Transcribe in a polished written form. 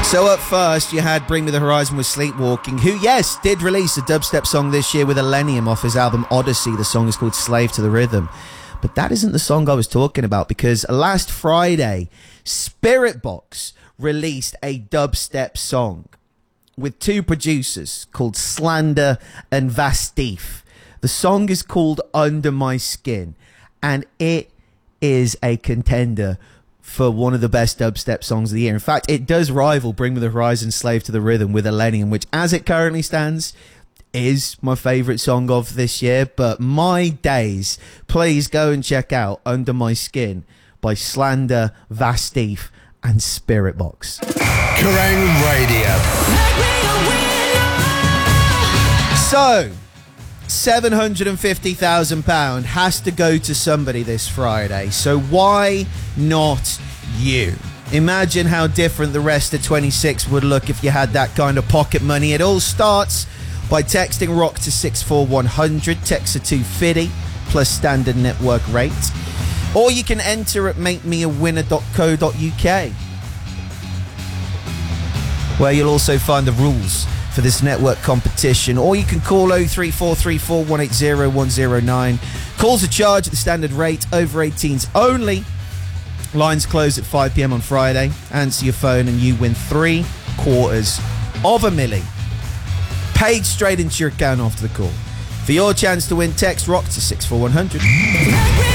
So up first, you had Bring Me the Horizon with Sleepwalking, who, yes, did release a dubstep song this year with Illenium off his album Odyssey. The song is called Slave to the Rhythm. But that isn't the song I was talking about, because last Friday, Spiritbox released a dubstep song with two producers called Slander and Vastif. The song is called Under My Skin, and it is a contender for one of the best dubstep songs of the year. In fact, it does rival Bring Me the Horizon, Slave to the Rhythm with Illenium, which, as it currently stands, is my favourite song of this year. But my days, please go and check out Under My Skin by Slander, Vastif and Spiritbox. Kerrang Radio. So, £750,000 has to go to somebody this Friday, so why not you? Imagine how different the rest of 26 would look if you had that kind of pocket money. It all starts by texting ROCK to 64100, text to 250 plus standard network rate, or you can enter at makemeawinner.co.uk, where you'll also find the rules for this network competition, or you can call 03434 180 109. Calls are charged at the standard rate, over 18s only. Lines close at 5 p.m. on Friday. Answer your phone and you win $750,000 paid straight into your account after the call. For your chance to win, text ROCK to 64100.